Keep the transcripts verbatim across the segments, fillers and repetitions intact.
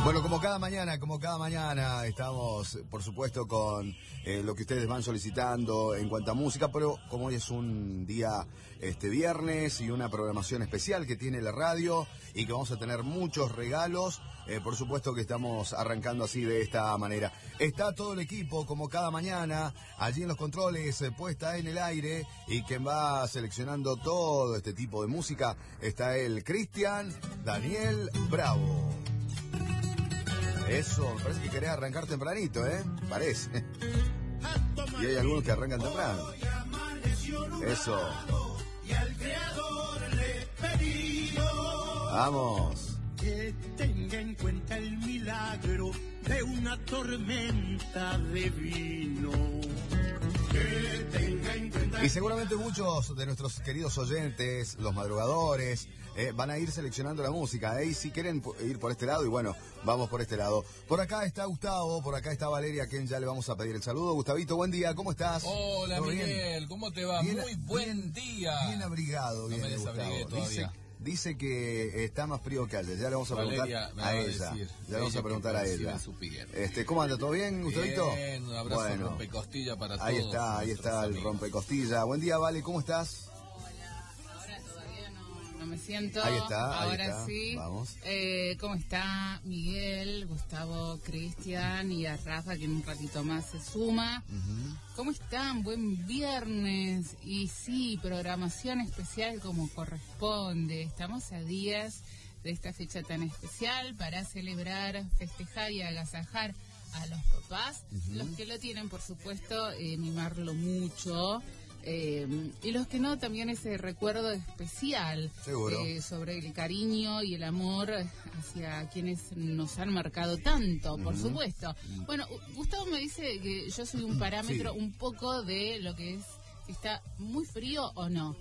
Bueno, como cada mañana, como cada mañana estamos, por supuesto, con eh, lo que ustedes van solicitando en cuanto a música, pero como hoy es un día este viernes y una programación especial que tiene la radio y que vamos a tener muchos regalos, eh, por supuesto que estamos arrancando así de esta manera. Está todo el equipo, como cada mañana, allí en los controles, eh, puesta en el aire, y quien va seleccionando todo este tipo de música está el Cristian Daniel Bravo. Eso, me parece que querés arrancar tempranito, ¿eh? Parece. Y hay algunos que arrancan temprano. Eso. Vamos. Que tenga en cuenta el milagro de una tormenta de vino. Que tenga en cuenta... Y seguramente muchos de nuestros queridos oyentes, los madrugadores, eh, van a ir seleccionando la música. ¿eh? Y si quieren ir por este lado, y bueno, vamos por este lado. Por acá está Gustavo, por acá está Valeria, a quien ya le vamos a pedir el saludo. Gustavito, buen día, ¿cómo estás? Hola, Miguel, bien? ¿cómo te va? Bien, Muy buen bien, día. Bien abrigado, no bien, me Gustavo. todavía. Dice, dice que está más frío que ayer. Ya le vamos a Valeria preguntar a ella. A decir, ya le vamos a preguntar a ella. Este, ¿cómo anda? ¿Todo bien, Gustavito? Bien, un abrazo, bueno, rompecostilla para todos. Ahí está, ahí está el rompecostilla. Buen día, Vale, ¿cómo estás? Ahora todavía no, no me siento. Ahí está, ahí Ahora está. sí. Vamos. Eh, ¿Cómo está Miguel, Gustavo, Cristian y a Rafa, que en un ratito más se suma? Uh-huh. ¿Cómo están? Buen viernes. Y sí, programación especial como corresponde. Estamos a días de esta fecha tan especial para celebrar, festejar y agasajar a los papás. Uh-huh. Los que lo tienen, por supuesto, eh, mimarlo mucho. Eh, y los que no, también ese recuerdo especial eh, sobre el cariño y el amor hacia quienes nos han marcado tanto, por uh-huh. supuesto. Bueno, Gustavo me dice que yo soy un parámetro sí. un poco de lo que es, si está muy frío o no.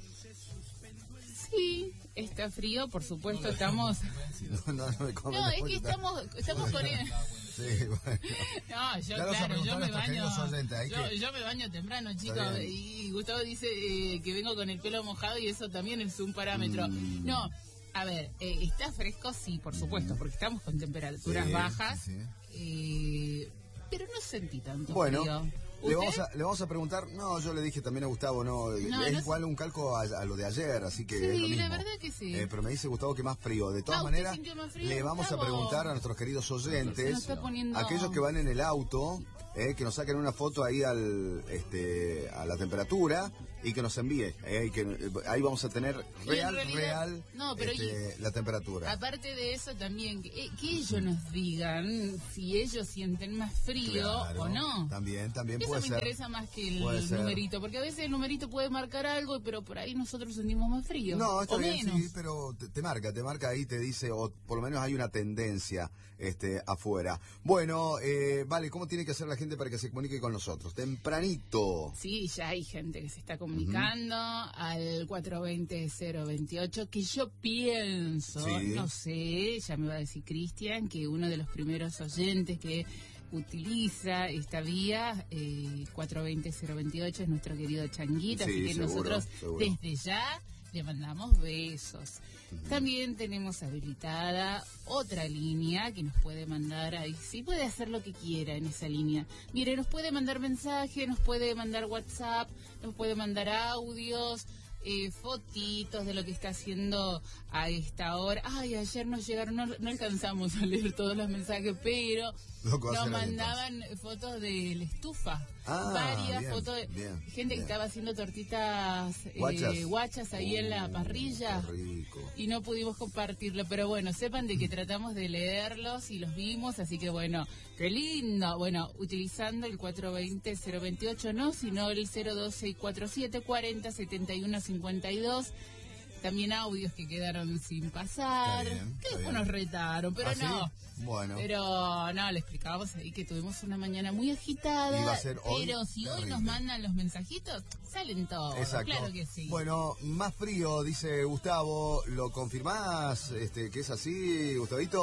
Sí, está frío, por supuesto, estamos... No, no, no, me come, no es que estamos, estamos con él. Sí, bueno. No, yo claro, yo me baño yo, que... yo me baño temprano, chicos, y Gustavo dice eh, que vengo con el pelo mojado y eso también es un parámetro. Mm. No, a ver, eh, está fresco, sí, por supuesto, porque estamos con temperaturas sí, bajas, sí, sí. Eh, pero no sentí tanto bueno, frío. Le vamos, a, le vamos a preguntar, no, yo le dije también a Gustavo, no, no es no igual sé. un calco a, a lo de ayer, así que sí, es lo mismo. La verdad que sí. Eh, pero me dice Gustavo que más frío. De todas ah, maneras, frío, le vamos Gustavo? a preguntar a nuestros queridos oyentes, poniendo... aquellos que van en el auto, eh, que nos saquen una foto ahí al, este, a la temperatura y que nos envíe. Eh, y que, eh, ahí vamos a tener real, realidad, real no, pero este, y, la temperatura. Aparte de eso también, que, que ellos nos digan si ellos sienten más frío claro, o no. También, también eso puede me ser. interesa más que el numerito, porque a veces el numerito puede marcar algo, pero por ahí nosotros sentimos más frío. No, está o bien, menos. sí, pero te, te marca, te marca ahí, te dice, o por lo menos hay una tendencia este, afuera. Bueno, eh, vale, ¿cómo tiene que hacer la gente para que se comunique con nosotros? Tempranito. Sí, ya hay gente que se está comunicando uh-huh. al cuatro dos cero, cero dos ocho, que yo pienso, sí. no sé, ya me va a decir Cristian, que uno de los primeros oyentes que utiliza esta vía, eh, cuatro dos cero, cero dos ocho, es nuestro querido Changuito, sí, así que seguro, nosotros seguro. desde ya le mandamos besos. Uh-huh. También tenemos habilitada otra línea que nos puede mandar ahí, sí puede hacer lo que quiera en esa línea. Mire, nos puede mandar mensaje, nos puede mandar WhatsApp, nos puede mandar audios, Eh, fotitos de lo que está haciendo a esta hora. Ay, ayer nos llegaron, no, no alcanzamos a leer todos los mensajes, pero Loco, nos mandaban fotos de la estufa. Ah, varias bien, fotos de bien, gente bien. que estaba haciendo tortitas guachas, eh, guachas ahí uh, en la parrilla y no pudimos compartirlo, pero bueno, sepan de que tratamos de leerlos y los vimos, así que bueno, qué lindo. Bueno, utilizando el cuatro dos cero, cero dos ocho, no, sino el cero dos seis cuatro siete, cuarenta, setenta y uno cincuenta y dos. También audios que quedaron sin pasar, bien, que después nos retaron, pero ¿Ah, no. ¿sí? Bueno. Pero no, le explicábamos ahí que tuvimos una mañana muy agitada, Iba a ser hoy pero si terrible. Hoy nos mandan los mensajitos, salen todos. Exacto. Claro que sí. Bueno, más frío, dice Gustavo, ¿lo confirmás este, que es así, Gustavito?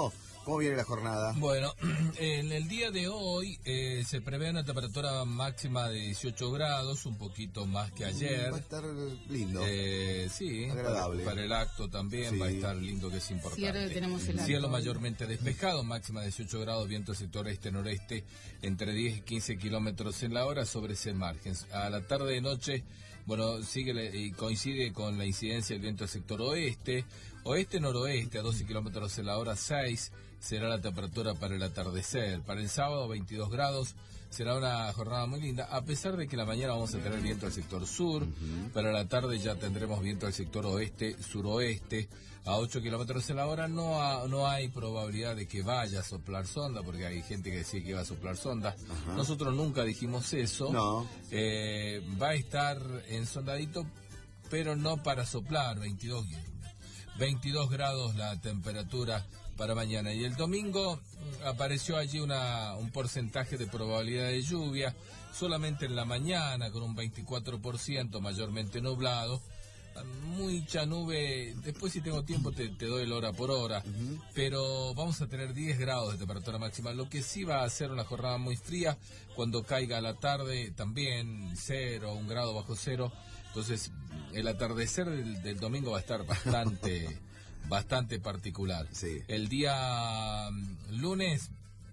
¿Cómo viene la jornada? Bueno, en el día de hoy eh, se prevé una temperatura máxima de dieciocho grados, un poquito más que ayer. Va a estar lindo. Eh, sí, agradable. Para, para el acto también sí. Va a estar lindo, que es importante. Cielo, tenemos el Cielo mayormente despejado, máxima de dieciocho grados, viento sector este-noreste entre diez y quince kilómetros en la hora sobre ese margen. A la tarde y noche, bueno, sigue y coincide con la incidencia del viento del sector oeste, oeste-noroeste a doce kilómetros en la hora, seis será la temperatura para el atardecer. Para el sábado, veintidós grados, será una jornada muy linda, a pesar de que en la mañana vamos a tener viento al sector sur, uh-huh. Para la tarde ya tendremos viento al sector oeste-suroeste, a ocho kilómetros en la hora. No, ha, no hay probabilidad de que vaya a soplar sonda, porque hay gente que decía que iba a soplar sonda. Uh-huh. Nosotros nunca dijimos eso. No. Eh, va a estar ensondadito, pero no para soplar. veintidós, veintidós grados la temperatura para mañana. Y el domingo apareció allí una, un porcentaje de probabilidad de lluvia, solamente en la mañana con un veinticuatro por ciento, mayormente nublado. Mucha nube, después si tengo tiempo te, te doy el hora por hora, uh-huh. Pero vamos a tener diez grados de temperatura máxima, lo que sí va a ser una jornada muy fría. Cuando caiga la tarde también cero, un grado bajo cero. Entonces el atardecer del, del domingo va a estar bastante bastante particular. Sí. El día lunes,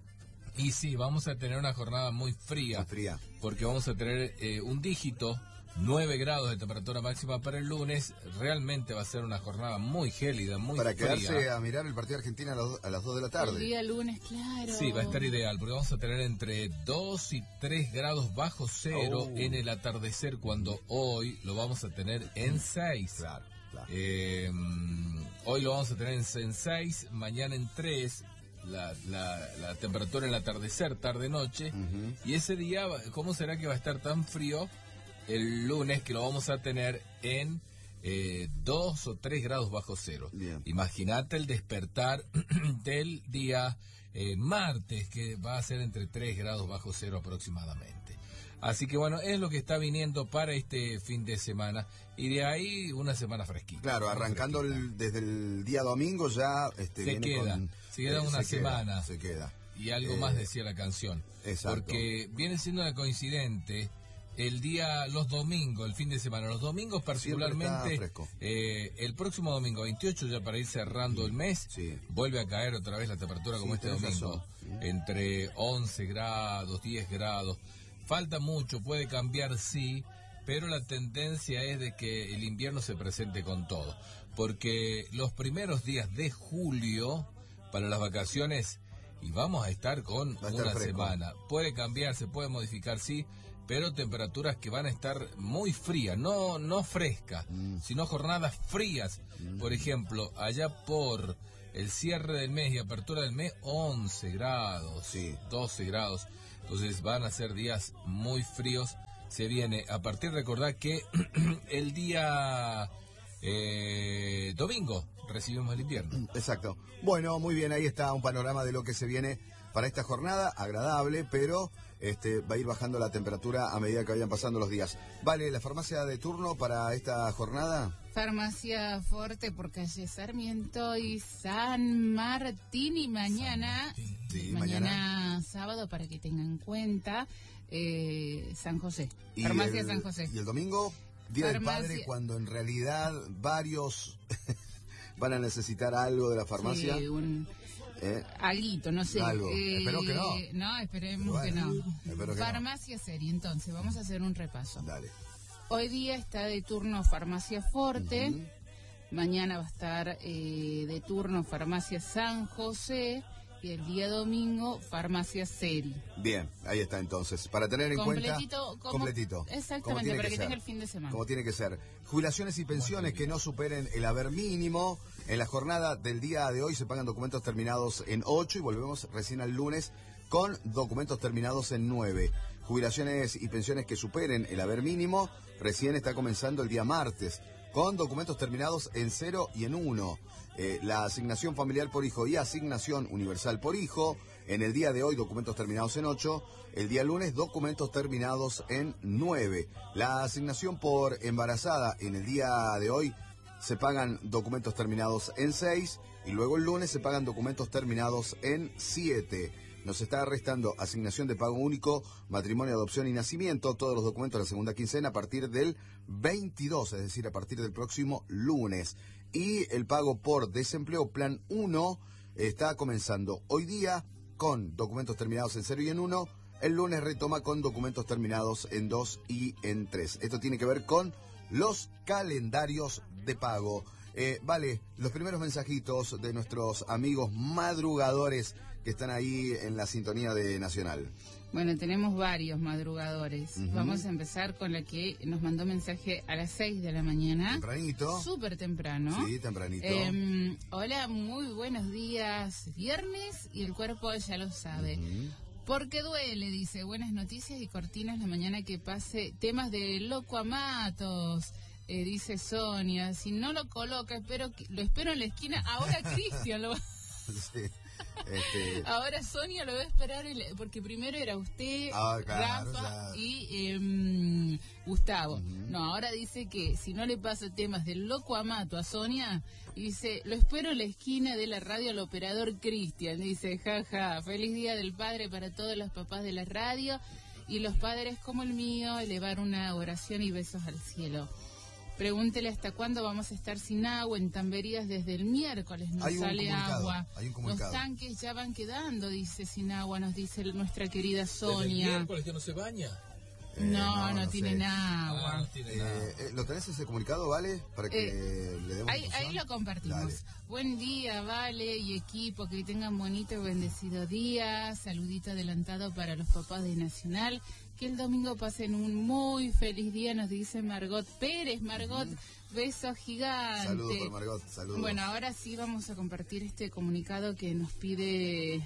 y sí, vamos a tener una jornada muy fría, muy fría. Porque vamos a tener eh, un dígito, nueve grados de temperatura máxima para el lunes. Realmente va a ser una jornada muy gélida, muy para fría. Para quedarse a mirar el partido de Argentina a, los, a las dos de la tarde. El día lunes, claro. Sí, va a estar ideal, porque vamos a tener entre dos y tres grados bajo cero oh. en el atardecer, cuando hoy lo vamos a tener en seis. Claro, claro. Eh, hoy lo vamos a tener en seis, mañana en tres. La, la, la temperatura en el atardecer, tarde-noche. Uh-huh. Y ese día, ¿cómo será que va a estar tan frío el lunes, que lo vamos a tener en eh, dos o tres grados bajo cero? Imagínate el despertar del día eh, martes, que va a ser entre tres grados bajo cero aproximadamente. Así que bueno, es lo que está viniendo para este fin de semana, y de ahí una semana fresquita. Claro, arrancando el, desde el día domingo ya este, se, viene queda, con, se queda eh, una se semana. Queda, se queda. Y algo eh, más decía la canción. Exacto. Porque viene siendo una coincidente el día, los domingos, el fin de semana. Los domingos particularmente, eh, el próximo domingo veintiocho, ya para ir cerrando sí, el mes, sí. vuelve a caer otra vez la temperatura como sí, este domingo. Sí. Entre once grados, diez grados. Falta mucho, puede cambiar, sí, pero la tendencia es de que el invierno se presente con todo. Porque los primeros días de julio, para las vacaciones, y vamos a estar con a estar una fresco. semana. Puede cambiar, se puede modificar, sí, pero temperaturas que van a estar muy frías, no no frescas, mm. sino jornadas frías. Mm. Por ejemplo, allá por el cierre del mes y apertura del mes, once grados, sí. doce grados. Entonces van a ser días muy fríos. Se viene, a partir de recordar que el día eh, domingo recibimos el invierno. Exacto. Bueno, muy bien, ahí está un panorama de lo que se viene para esta jornada, agradable, pero este va a ir bajando la temperatura a medida que vayan pasando los días. Vale, ¿la farmacia de turno para esta jornada? Farmacia Forte por calle Sarmiento y San Martín, y mañana, sí, mañana, mañana sábado, para que tengan en cuenta, eh, San José. Farmacia el, San José. ¿Y el domingo? Día Farmacia... del Padre, cuando en realidad varios van a necesitar algo de la farmacia. Sí, un... ¿Eh? Alguito, no sé. Algo. Eh, Espero que no. No, esperemos bueno, que no. Espero que Farmacia no. Serie, entonces, vamos a hacer un repaso. Dale. Hoy día está de turno Farmacia Forte, uh-huh. Mañana va a estar eh, de turno Farmacia San José, y el día domingo Farmacia Seri. Bien, ahí está entonces. Para tener en completito, cuenta... Como, completito. Exactamente, para que, que tenga el fin de semana. Como tiene que ser. Jubilaciones y pensiones que no superen el haber mínimo. En la jornada del día de hoy se pagan documentos terminados en ocho y volvemos recién al lunes con documentos terminados en nueve. Jubilaciones y pensiones que superen el haber mínimo recién está comenzando el día martes, con documentos terminados en cero y en uno. Eh, la asignación familiar por hijo y asignación universal por hijo, en el día de hoy documentos terminados en ocho, el día lunes documentos terminados en nueve. La asignación por embarazada en el día de hoy se pagan documentos terminados en seis y luego el lunes se pagan documentos terminados en siete. Nos está restando asignación de pago único, matrimonio, adopción y nacimiento, todos los documentos de la segunda quincena a partir del veintidós, es decir, a partir del próximo lunes. Y el pago por desempleo plan uno está comenzando hoy día con documentos terminados en cero y en uno. El lunes retoma con documentos terminados en dos y en tres. Esto tiene que ver con los calendarios de pago. Eh, vale, los primeros mensajitos de nuestros amigos madrugadores que están ahí en la sintonía de Nacional. Bueno, tenemos varios madrugadores. Uh-huh. Vamos a empezar con la que nos mandó mensaje a las seis de la mañana. Tempranito. Súper temprano. Sí, tempranito. Eh, hola, muy buenos días. Viernes y el cuerpo ya lo sabe. Uh-huh. Porque duele, dice, buenas noticias y cortinas la mañana que pase. Temas de Loco Amatos, eh, dice Sonia. Si no lo coloca, espero que, lo espero en la esquina. Ahora Cristian lo va... Sí. Este... Ahora Sonia lo va a esperar, el, porque primero era usted, ah, claro, Rafa ya. y eh, Gustavo. Uh-huh. No, ahora dice que si no le pasa temas del Loco Amato a Sonia, dice, lo espero en la esquina de la radio al operador Cristian. Dice, jaja, feliz día del padre para todos los papás de la radio y los padres como el mío, elevar una oración y besos al cielo. Pregúntele hasta cuándo vamos a estar sin agua en Tamberías desde el miércoles. No sale agua. Los tanques ya van quedando, dice, sin agua, nos dice nuestra querida Sonia. ¿Desde el miércoles que no se baña? Eh, no, no, no, no tienen agua. Ah, no tienen agua. Eh, ¿Lo tenés ese comunicado, Vale? Para que eh, le demos ahí, ahí lo compartimos. Dale. Buen día, Vale y equipo, que tengan bonito y bendecido día. Saludito adelantado para los papás de Nacional. Que el domingo pasen un muy feliz día, nos dice Margot Pérez. Margot, uh-huh. Beso gigante. Saludos por Margot, saludos. Bueno, ahora sí vamos a compartir este comunicado que nos pide...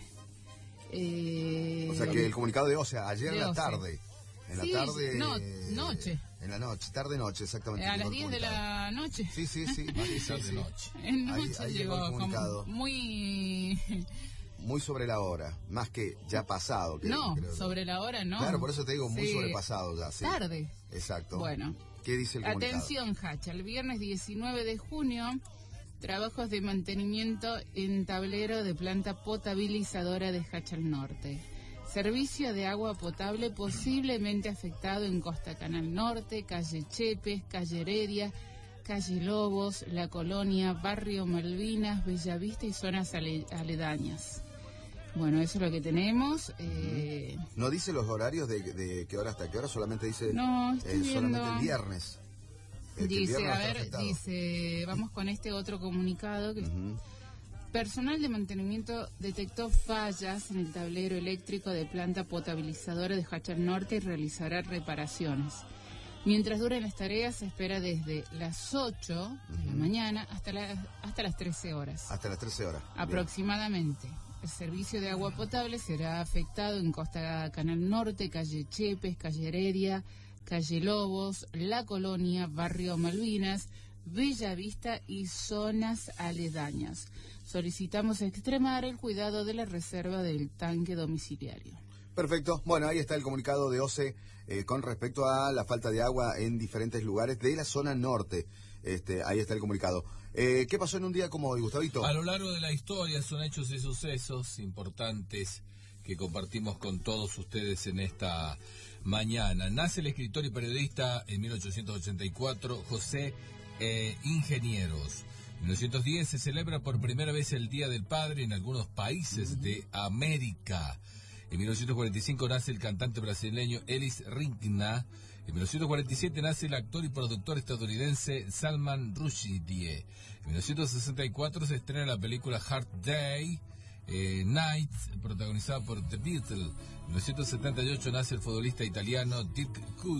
Eh, o sea, que el comunicado de O C E, ayer en la tarde. En sí, la tarde... No, noche. En la noche, tarde-noche, exactamente. A las diez de la noche. Sí, sí, sí. sí, sí, de noche. En noche ahí, ahí llegó, como muy... Muy sobre la hora, más que ya pasado. Que, no, creo, sobre la hora no. Claro, por eso te digo, muy sí. sobrepasado ya. Sí. Tarde. Exacto. Bueno. ¿Qué dice el comunicado? Atención, Hacha, el viernes diecinueve de junio, trabajos de mantenimiento en tablero de planta potabilizadora de Hacha al Norte. Servicio de agua potable posiblemente afectado en Costa Canal Norte, calle Chepes, calle Heredia, calle Lobos, La Colonia, Barrio Malvinas, Bellavista y zonas ale- aledañas. Bueno, eso es lo que tenemos. Eh... ¿No dice los horarios de, de qué hora hasta qué hora? Solamente dice no, estoy eh, solamente el viernes. Eh, dice, el viernes a ver, afectado. Dice, vamos con este otro comunicado. Que uh-huh. Personal de mantenimiento detectó fallas en el tablero eléctrico de planta potabilizadora de Hacha al Norte y realizará reparaciones. Mientras duren las tareas, se espera desde las ocho uh-huh. de la mañana hasta, la, hasta las trece horas. Hasta las trece horas. Aproximadamente. Bien. El servicio de agua potable será afectado en Costa Canal Norte, calle Chepes, calle Heredia, calle Lobos, La Colonia, Barrio Malvinas, Bellavista y zonas aledañas. Solicitamos extremar el cuidado de la reserva del tanque domiciliario. Perfecto. Bueno, ahí está el comunicado de O C E eh, con respecto a la falta de agua en diferentes lugares de la zona norte. Este, ahí está el comunicado. Eh, ¿Qué pasó en un día como hoy, Gustavito? A lo largo de la historia son hechos y sucesos importantes que compartimos con todos ustedes en esta mañana. Nace el escritor y periodista en mil ochocientos ochenta y cuatro, José eh, Ingenieros. En mil novecientos diez se celebra por primera vez el Día del Padre en algunos países uh-huh. de América. En mil novecientos cuarenta y cinco nace el cantante brasileño Elis Regina. En mil novecientos cuarenta y siete nace el actor y productor estadounidense Salman Rushdie. En mil novecientos sesenta y cuatro se estrena la película Hard Day eh, Night, protagonizada por The Beatles. En mil novecientos setenta y ocho nace el futbolista italiano Dirk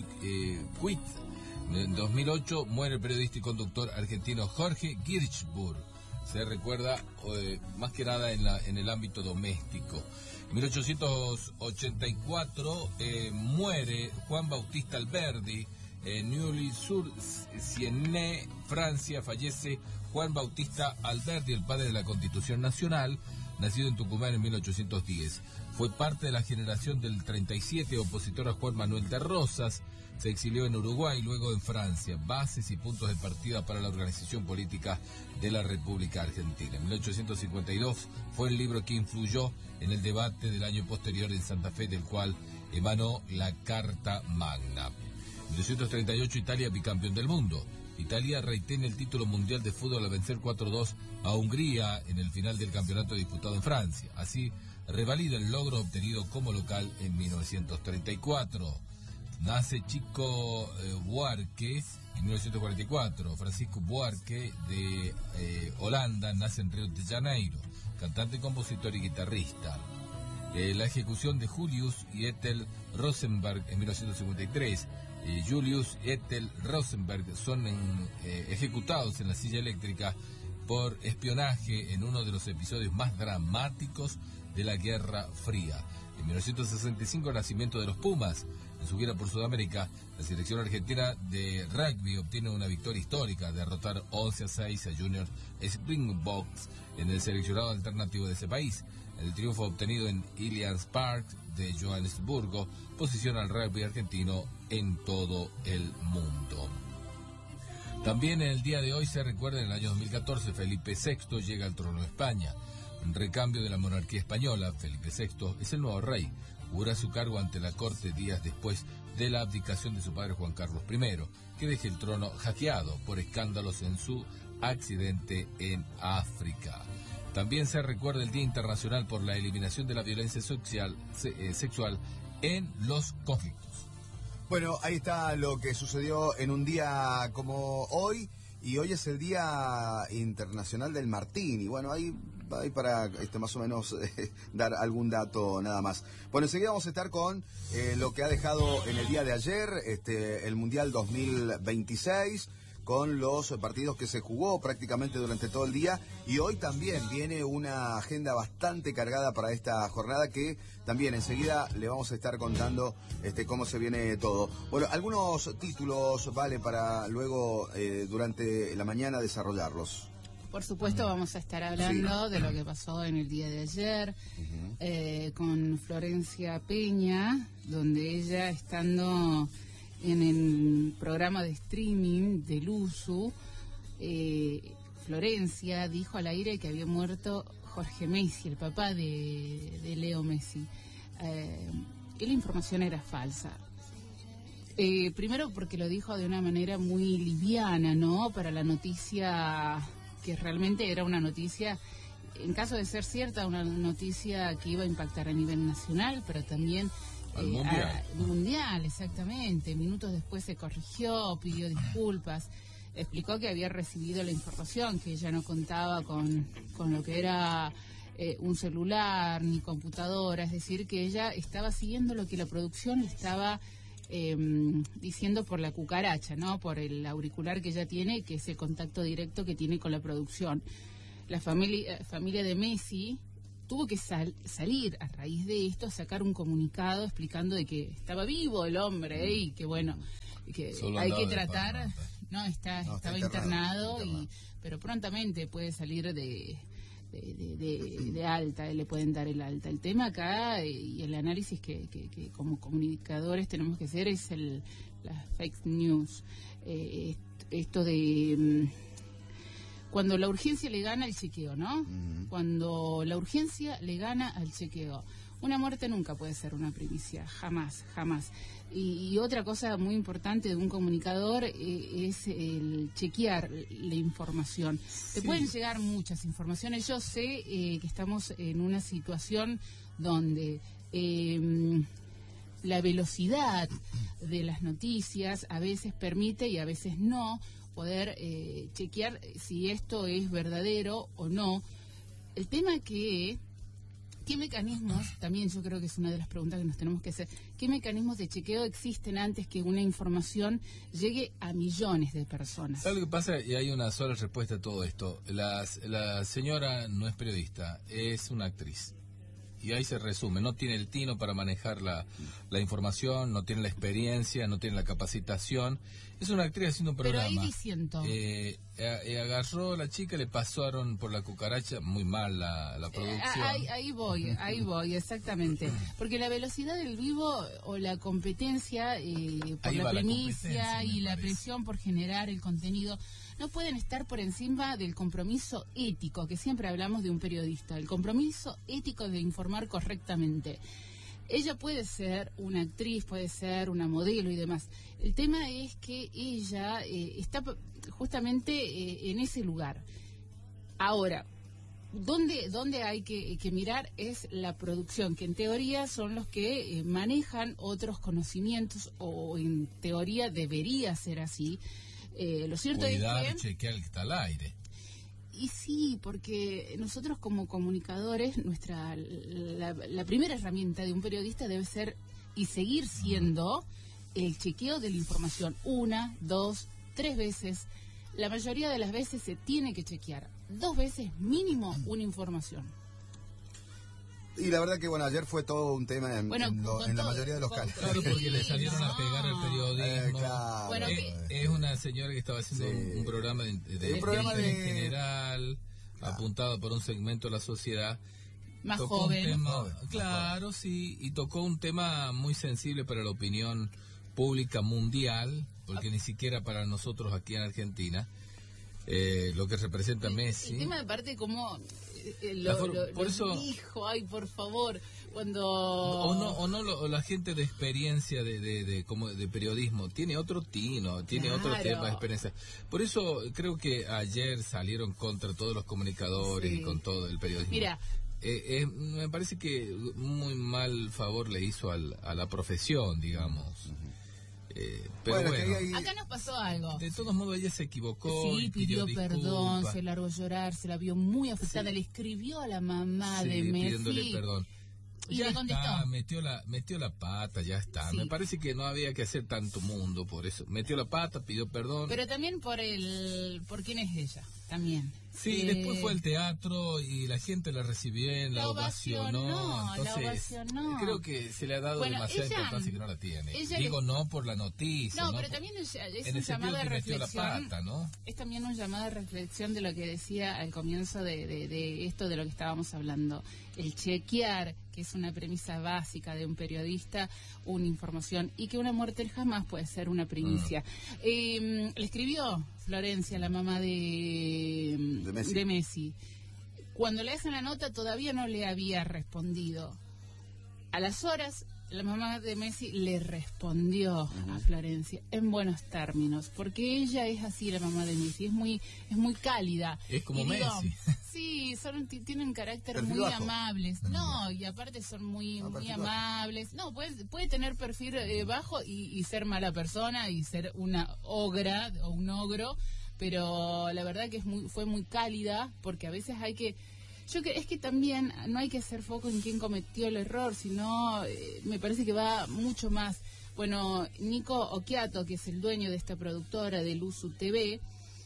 Kuyt. En dos mil ocho muere el periodista y conductor argentino Jorge Kirchburg. Se recuerda eh, más que nada en, la, en el ámbito doméstico. En mil ochocientos ochenta y cuatro eh, muere Juan Bautista Alberdi. En Neuilly-sur-Seine, Francia, fallece Juan Bautista Alberdi, el padre de la Constitución Nacional. nacido en Tucumán en mil ochocientos diez. Fue parte de la generación del treinta y siete, opositor a Juan Manuel de Rosas. Se exilió en Uruguay y luego en Francia. Bases y puntos de partida para la organización política de la República Argentina. En mil ochocientos cincuenta y dos fue el libro que influyó en el debate del año posterior en Santa Fe, del cual emanó la Carta Magna. En mil novecientos treinta y ocho, Italia bicampeón del mundo. Italia reitiene el título mundial de fútbol al vencer cuatro a dos a Hungría en el final del campeonato disputado en Francia. Así, revalida el logro obtenido como local en mil novecientos treinta y cuatro. Nace Chico eh, Buarque en mil novecientos cuarenta y cuatro. Francisco Buarque de eh, Holanda nace en Río de Janeiro, cantante, compositor y guitarrista. Eh, la ejecución de Julius y Ethel Rosenberg en mil novecientos cincuenta y tres. Eh, Julius y Ethel Rosenberg son en, eh, ejecutados en la silla eléctrica por espionaje en uno de los episodios más dramáticos de la Guerra Fría. En mil novecientos sesenta y cinco, nacimiento de los Pumas. En su gira por Sudamérica, la selección argentina de rugby obtiene una victoria histórica, derrotar once a seis a Junior Springboks en el seleccionado alternativo de ese país. El triunfo obtenido en Allianz Park de Johannesburgo posiciona al rugby argentino en todo el mundo. También en el día de hoy se recuerda, en el año dos mil catorce, Felipe sexto llega al trono de España. En recambio de la monarquía española, Felipe sexto es el nuevo rey. Jura su cargo ante la corte días después de la abdicación de su padre Juan Carlos primero, que deja el trono hackeado por escándalos en su accidente en África. También se recuerda el Día Internacional por la Eliminación de la Violencia Social, se, eh, Sexual en los Conflictos. Bueno, ahí está lo que sucedió en un día como hoy, y hoy es el Día Internacional del Martini. Bueno, ahí, ahí para este, más o menos eh, dar algún dato nada más. Bueno, enseguida vamos a estar con eh, lo que ha dejado en el día de ayer este, el Mundial dos mil veintiséis, con los partidos que se jugó prácticamente durante todo el día, y hoy también viene una agenda bastante cargada para esta jornada, que también enseguida le vamos a estar contando este, cómo se viene todo. Bueno, algunos títulos, vale, para luego eh, durante la mañana desarrollarlos. Por supuesto, vamos a estar hablando sí. de lo que pasó en el día de ayer uh-huh. eh, con Florencia Peña, donde ella, estando en el programa de streaming de Luzu, eh, Florencia dijo al aire que había muerto Jorge Messi, el papá de, de Leo Messi. Eh, y la información era falsa. Eh, primero porque lo dijo de una manera muy liviana, ¿no? Para la noticia, que realmente era una noticia, en caso de ser cierta, una noticia que iba a impactar a nivel nacional, pero también al eh, mundial. A, mundial, exactamente. Minutos después se corrigió, pidió disculpas, explicó que había recibido la información, que ella no contaba con, con lo que era eh, un celular ni computadora, es decir, que ella estaba siguiendo lo que la producción le estaba eh, diciendo por la cucaracha, ¿no? Por el auricular que ella tiene, que es el contacto directo que tiene con la producción. La familia, familia de Messi tuvo que sal, salir a raíz de esto, a sacar un comunicado explicando de que estaba vivo el hombre, ¿eh? Y que bueno, que Solo hay que tratar, no, está, no, estaba está internado, internado, y pero prontamente puede salir de, de, de, de, de alta, le pueden dar el alta. El tema acá y el análisis que, que, que como comunicadores tenemos que hacer es el las fake news, eh, esto de cuando la urgencia le gana al chequeo, ¿no? Uh-huh. Cuando la urgencia le gana al chequeo. Una muerte nunca puede ser una primicia, jamás, jamás. Y, y otra cosa muy importante de un comunicador eh, es el chequear la información. Sí. Te pueden llegar muchas informaciones. Yo sé eh, que estamos en una situación donde eh, la velocidad de las noticias a veces permite y a veces no poder eh, chequear si esto es verdadero o no. El tema que, ¿qué mecanismos? También yo creo que es una de las preguntas que nos tenemos que hacer. ¿Qué mecanismos de chequeo existen antes que una información llegue a millones de personas? ¿Sabes lo que pasa? Y hay una sola respuesta a todo esto. La, la señora no es periodista, es una actriz. y ahí se resume. No tiene el tino para manejar la, la información, no tiene la experiencia, no tiene la capacitación. Es una actriz haciendo un programa. Pero ahí diciendo. Eh, eh, agarró a la chica, le pasaron por la cucaracha, muy mal la, la producción. Eh, ahí, ahí voy, ahí voy, exactamente. Porque la velocidad del vivo o la competencia eh, por ahí la primicia la y la presión por generar el contenido no pueden estar por encima del compromiso ético, que siempre hablamos de un periodista, el compromiso ético de informar correctamente. Ella puede ser una actriz, puede ser una modelo y demás. El tema es que ella eh, está justamente eh, en ese lugar. Ahora, ¿dónde, dónde hay que, que mirar es la producción, que en teoría son los que eh, manejan otros conocimientos, o en teoría debería ser así. Eh, lo cierto Cuidar, es que... chequear el que está al aire. Y sí, porque nosotros como comunicadores, nuestra la, la primera herramienta de un periodista debe ser y seguir siendo el chequeo de la información. Una, dos, tres veces. La mayoría de las veces se tiene que chequear. Dos veces mínimo una información. Y la verdad que, bueno, ayer fue todo un tema en, bueno, en, lo, en la mayoría de los casos. Claro, porque le salieron a pegar al periodismo. Eh, claro. Bueno, es, es una señora que estaba haciendo sí. un, un programa de, de, un programa de, de... general, claro. apuntado por un segmento de la sociedad. Más tocó joven. Un tema, joven. Claro, sí, y tocó un tema muy sensible para la opinión pública mundial, porque ah. ni siquiera para nosotros aquí en Argentina, eh, lo que representa el, Messi. El tema de parte como... Eh, lo, for, lo, por lo eso dijo, ay, por favor, cuando... O no, o no lo, o la gente de experiencia de, de, de, como de periodismo tiene otro tino, tiene claro. otro tema de experiencia. Por eso creo que ayer salieron contra todos los comunicadores sí. y con todo el periodismo. Mira, eh, eh, me parece que muy mal favor le hizo al, a la profesión, digamos. Uh-huh. Eh, pero bueno, bueno hay... acá nos pasó algo. De todos modos ella se equivocó. Sí, pidió, pidió perdón, se largó a llorar, se la vio muy afectada, sí. le escribió a la mamá sí, de Messi. pidiéndole perdón. Y ya le contestó. Está, metió la, metió la pata, ya está. Sí. Me parece que no había que hacer tanto mundo por eso. Metió la pata, pidió perdón. Pero también por el, por quién es ella, también. Sí, eh, después fue el teatro y la gente la recibió bien, la, la ovacionó. ovacionó entonces, la ovacionó. Creo que se le ha dado bueno, demasiada ella, importancia que no la tiene. Digo, le... no por la noticia. No, no pero por... también es, es en un llamado de reflexión. La pata, ¿no? Es también un llamado de reflexión de lo que decía al comienzo de, de, de esto de lo que estábamos hablando. El chequear, que es una premisa básica de un periodista, una información, y que una muerte jamás puede ser una primicia. Mm. Eh, le escribió Florencia, la mamá de, de, Messi. de Messi. Cuando le hacen la nota todavía no le había respondido. A las horas, la mamá de Messi le respondió uh-huh. a Florencia en buenos términos, porque ella es así, la mamá de Messi, es muy es muy cálida. Es como y Messi. Digo, sí, son, tienen carácter perfil muy bajo. amables. No, y aparte son muy no, muy amables. No, puede, puede tener perfil eh, bajo y, y ser mala persona y ser una ogra o un ogro, pero la verdad que es muy fue muy cálida, porque a veces hay que... Yo que es que también no hay que hacer foco en quién cometió el error, sino eh, me parece que va mucho más. Bueno, Nico Occhiato, que es el dueño de esta productora de Luzu T V,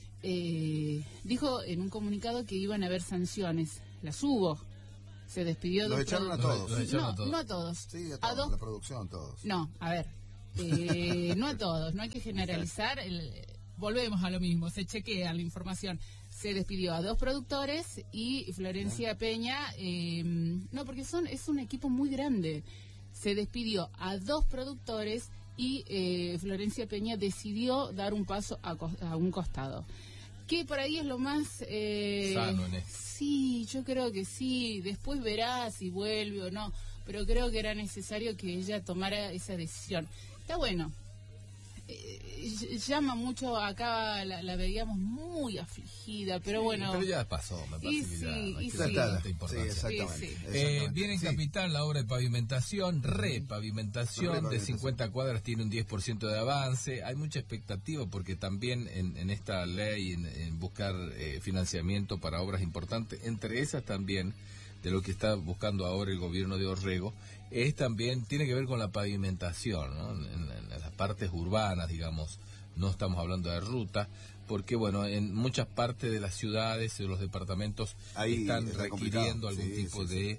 eh, dijo en un comunicado que iban a haber sanciones. Las hubo. Se despidió. Los de echaron a todos. Los echaron no, a todos. no a todos. Sí, a todos, a dos... la producción, todos. No, a ver, eh, no a todos, no hay que generalizar. El, volvemos a lo mismo, se chequea la información. Se despidió a dos productores y Florencia Peña, eh, no, porque son es un equipo muy grande. Se despidió a dos productores y eh, Florencia Peña decidió dar un paso a, a un costado. Que por ahí es lo más... Eh, Sano, ¿no? Sí, yo creo que sí. Después verá si vuelve o no. Pero creo que era necesario que ella tomara esa decisión. Está bueno. Eh, llama mucho, acá la, la veíamos muy afligida, pero sí, bueno. Pero ya pasó, me parece y que sí, ya no hay y que sí. darle tanta importancia. Sí, exactamente. Sí, sí. Eh, viene en sí. Capital la obra de pavimentación, repavimentación de cincuenta cuadras, tiene un diez por ciento de avance. Hay mucha expectativa porque también en, en esta ley, en, en buscar eh, financiamiento para obras importantes, entre esas también, de lo que está buscando ahora el gobierno de Orrego, es también, tiene que ver con la pavimentación, ¿no? En, en, en las partes urbanas, digamos, no estamos hablando de ruta, porque bueno, en muchas partes de las ciudades, de los departamentos, ahí están requiriendo algún sí, tipo sí, de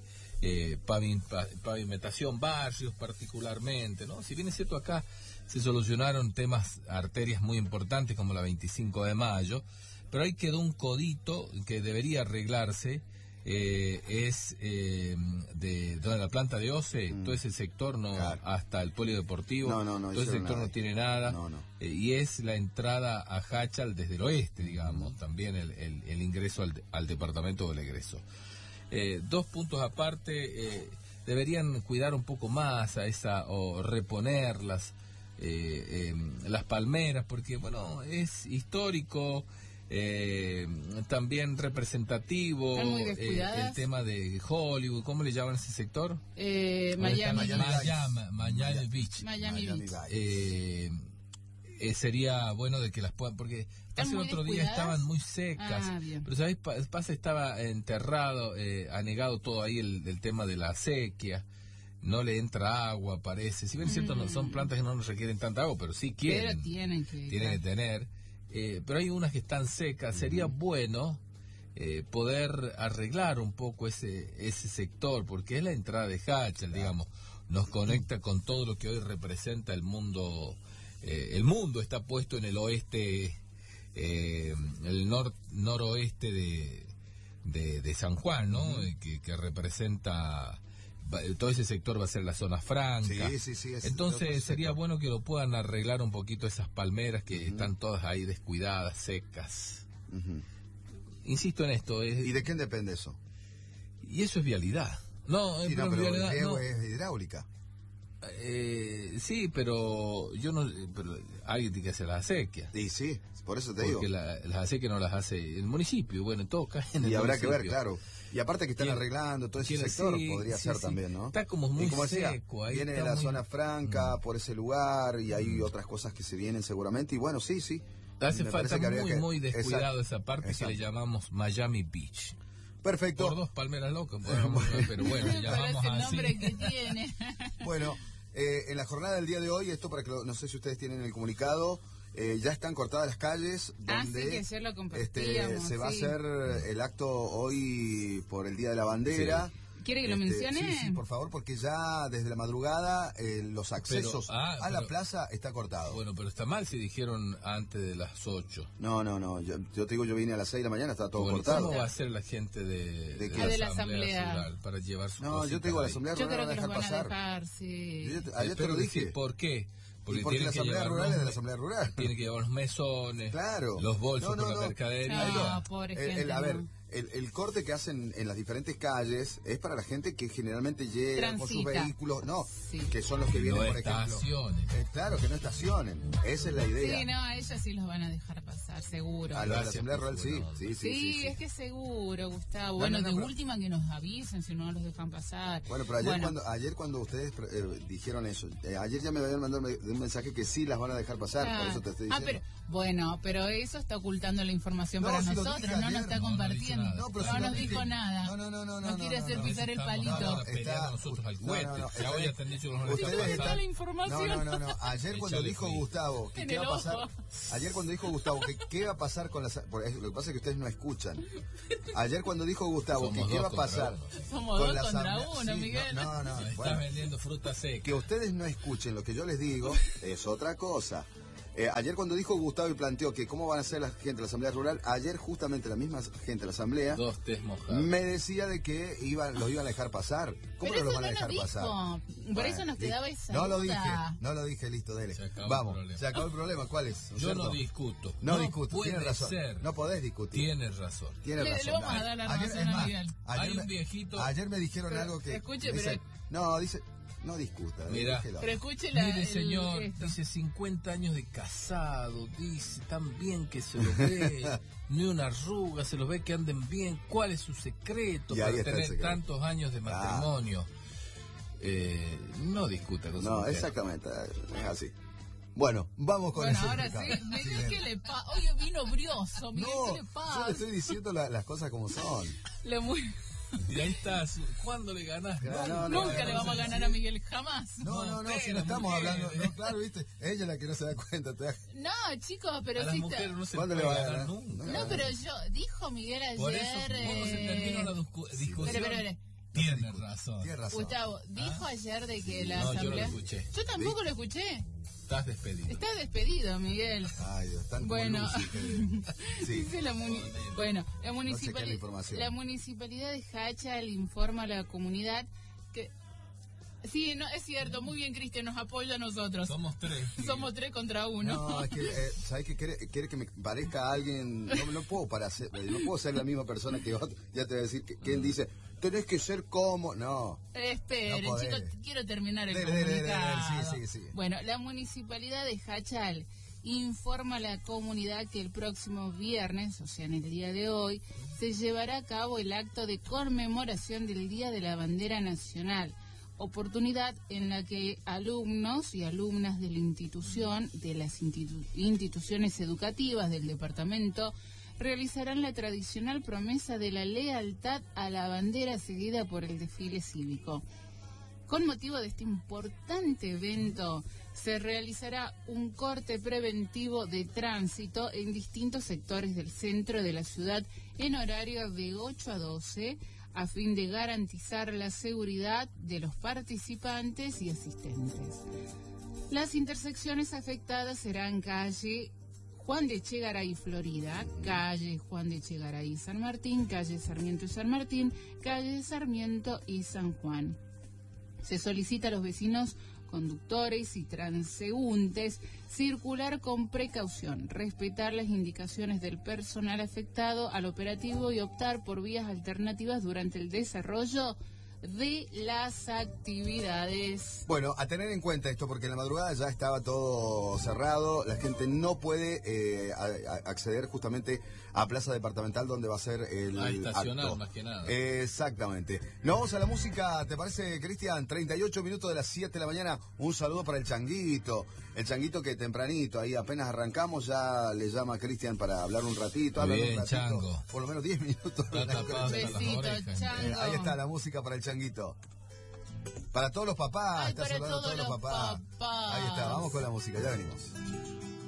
eh, pavimentación, barrios particularmente, ¿no? Si bien es cierto, acá se solucionaron temas, arterias muy importantes como la veinticinco de mayo, pero ahí quedó un codito que debería arreglarse. Eh, es eh, de, de la planta de OCE, mm. todo ese sector, no claro. hasta el polideportivo, no, no, no, todo ese sector nada. no tiene nada, no, no. Eh, y es la entrada a Hachal desde el oeste, digamos, mm. también el, el, el ingreso al, al departamento del egreso. Eh, dos puntos aparte, eh, deberían cuidar un poco más a esa, o reponerlas, eh, eh, las palmeras, porque bueno, es histórico. Eh, también representativo, eh, el tema de Hollywood, ¿cómo le llaman ese sector? Eh, Miami, Miami, Miami, Miami Beach. Miami, Miami Beach. Eh, eh, sería bueno de que las puedan, porque hace otro día estaban muy secas, ah, pero sabéis, pasa, estaba enterrado, eh, anegado todo ahí el, el tema de la sequía. No le entra agua, parece. Si bien es cierto, mm. no, son plantas que no nos requieren tanta agua, pero sí quieren. Pero tienen que, tienen que tener. Eh, pero hay unas que están secas. Sería bueno eh, poder arreglar un poco ese ese sector, porque es la entrada de Hachal, digamos, nos conecta con todo lo que hoy representa el mundo. Eh, el mundo está puesto en el oeste, eh, el nor, noroeste de, de, de San Juan, ¿no? Uh-huh. eh, que, que representa... todo ese sector va a ser la zona franca. Sí, sí, sí, es entonces sería sector. Bueno que lo puedan arreglar un poquito esas palmeras que uh-huh. están todas ahí descuidadas, secas. Uh-huh. Insisto en esto. Es, ¿Y de quién depende eso? Y eso es vialidad. No, sí, pero, no, pero vialidad, el riego no. es hidráulica. Eh, sí, pero yo no, pero alguien tiene que hacer las acequias. Y sí, por eso te porque digo. Porque la, las acequias no las hace el municipio, bueno, todo cae en el Y habrá municipio. que ver, claro. Y aparte que están ¿Quién? arreglando todo ese sector, sí, podría sí, ser sí. también, ¿no? Está como muy y como decía, seco. Ahí viene de está la muy... zona franca, mm. por ese lugar, y hay mm. otras cosas que se vienen seguramente, y bueno, sí, sí. Hace Me falta muy, que... muy descuidado Exacto. esa parte Exacto. que le llamamos Miami Beach. Perfecto. Por dos palmeras locas, podemos, pero bueno, le llamamos el así. nombre que tiene. Bueno, eh, en la jornada del día de hoy, esto para que lo, no sé si ustedes tienen el comunicado, eh, ya están cortadas las calles donde ah, sí, que ayer lo este, se va sí. a hacer el acto hoy por el Día de la Bandera. Sí. ¿Quiere que lo este, mencione? Sí, sí, por favor, porque ya desde la madrugada eh, los accesos pero, ah, a la pero, plaza está cortado. Bueno, pero está mal si dijeron antes de las ocho. No, no, no. Yo, yo te digo, yo vine a las seis de la mañana, está todo bueno, cortado. ¿Cómo va a ser la gente de, de, de, ah, de la, la asamblea, asamblea rural para llevar sus No, yo te digo, la asamblea rural yo creo no que van a dejar los van pasar. A dejar, sí. Yo te, ayer te lo dije. ¿Por qué? Porque, porque la asamblea rural es de la asamblea rural. Tiene que llevar los mesones, claro. los bolsos no, no, con no. la mercadería. No, pobre el, gente, el, a no. ver, el, el corte que hacen en las diferentes calles es para la gente que generalmente llega con sus vehículos, no, sí. que son los que vienen, no por estacionen. ejemplo. Eh, claro, que no estacionen. Esa es la idea. Sí, no, a ellos sí los van a dejar pasar, seguro. A la, la asamblea rural sí. Sí, sí, sí, sí, sí. es que seguro, Gustavo. No, bueno, no, no, de pero... última que nos avisen si no los dejan pasar. Bueno, pero ayer, bueno. Cuando, ayer cuando ustedes eh, dijeron eso, eh, ayer ya me habían mandado un mensaje que sí las van a dejar pasar, ah, por eso te estoy diciendo. Ah, pero, bueno, pero eso está ocultando la información no, para si nosotros, no nos está compartiendo. No, no, no nos dijo nada. No, no, no, no. No, no quiere no, hacer no, pisar el palito. No, está nosotros al cohete. No, no, no, ya hoy te han dicho que no les ustedes está la información. No, no, no, no. Ayer cuando dijo Gustavo que qué va a pasar. Ayer cuando dijo Gustavo que qué va a pasar con las, lo que pasa es que ustedes no escuchan. Ayer cuando dijo Gustavo que qué va a pasar. Somos dos contra uno, Miguel. No, no, no. Estás vendiendo fruta seca. Que ustedes no escuchen lo que yo les digo es otra cosa. Eh, ayer cuando dijo Gustavo y planteó que cómo van a ser la gente de la Asamblea Rural, ayer justamente la misma gente de la Asamblea Dos tés mojados. me decía de que iban, los iban a dejar pasar. ¿Cómo pero no los van no a dejar dijo. pasar? Por bueno, eso nos quedaba esa No duda. lo dije, no lo dije, listo, dele. Se Vamos, se acabó el problema, ¿cuál es? ¿No Yo cierto? no discuto. No, no discuto, puede tienes razón. Ser. No podés discutir. Tienes razón. Tienes le, razón. Le vamos a dar la ayer, razón a Miguel. Ayer Hay me, un viejito. Ayer me dijeron pero, algo que. Escuche, dice, pero. No, dice. No discuta. Mira, pero escuche la, mire, señor, el, dice cincuenta años de casado, dice tan bien que se lo ve, ni una arruga, se los ve que anden bien. ¿Cuál es su secreto y para tener secreto. tantos años de matrimonio? Ah. Eh, no no con No, exactamente, es así. Bueno, vamos con bueno, eso. Ahora sí, Miguel, ¿qué le pasa? Oye, vino brioso, Miguel, no, ¿qué le pasa? Yo le estoy diciendo la, las cosas como son. Le muy... Y ahí estás, ¿cuándo le ganás? No, no, no, nunca no, le no, vamos a ganar sí. a Miguel, jamás. No, no, no, si no estamos hablando, no, claro, viste, ella es la que no se da cuenta. Te da... No, chicos, pero a sí las mujeres está... no se ¿Cuándo puede le va a ganar ganar? nunca. No, pero yo, dijo Miguel ayer... Por eso, ¿cómo se terminó la discusión? Pero, pero, pero, Tiene razón. Tiene razón. Gustavo, dijo ¿Ah? ayer de que la no, asamblea... yo lo escuché. Yo tampoco lo escuché. Estás despedido. Estás despedido, Miguel. Ay, Dios, tan Bueno, sí. dice la muni... bueno, la, municipali... no la, la municipalidad de Hachal informa a la comunidad que... Sí, no, es cierto, muy bien, Cristian, nos apoya a nosotros. Somos tres. Somos tres contra uno. No, es que, eh, ¿sabes qué? Quiere, quiere que me parezca a alguien, no, no puedo para ser, no puedo ser la misma persona que otro, ya te voy a decir, que, quien dice, tenés que ser como, no. Esperen, no chicos, quiero terminar el dele, comunicado. Dele, dele, dele. Sí, sí, sí. Bueno, la municipalidad de Hachal informa a la comunidad que el próximo viernes, o sea, en el día de hoy, se llevará a cabo el acto de conmemoración del Día de la Bandera Nacional, oportunidad en la que alumnos y alumnas de la institución, de las institu- instituciones educativas del departamento, realizarán la tradicional promesa de la lealtad a la bandera seguida por el desfile cívico. Con motivo de este importante evento, se realizará un corte preventivo de tránsito en distintos sectores del centro de la ciudad en horario de ocho a doce, a fin de garantizar la seguridad de los participantes y asistentes. Las intersecciones afectadas serán calle Juan de Echegaray, Florida, calle Juan de Echegaray, San Martín, calle Sarmiento y San Martín, calle Sarmiento y San Juan. Se solicita a los vecinos, conductores y transeúntes circular con precaución, respetar las indicaciones del personal afectado al operativo y optar por vías alternativas durante el desarrollo de las actividades. Bueno, a tener en cuenta esto, porque en la madrugada ya estaba todo cerrado, la gente no puede eh, a, a acceder justamente a Plaza Departamental, donde va a ser el a estacionar, acto. Más que nada. Exactamente. Nos vamos a la música, ¿te parece, Cristian? treinta y ocho minutos de las siete de la mañana, un saludo para el Changuito, el Changuito que tempranito, ahí apenas arrancamos, ya le llama a Cristian para hablar un ratito. Bien, un ratito, Chango. Por lo menos diez minutos. Besito, Chango. Eh, ahí está la música para el Changuito. Para todos los papás, Ay, está para saludando a todos todos los los papás. papás. Ahí está, vamos con la música, ya venimos.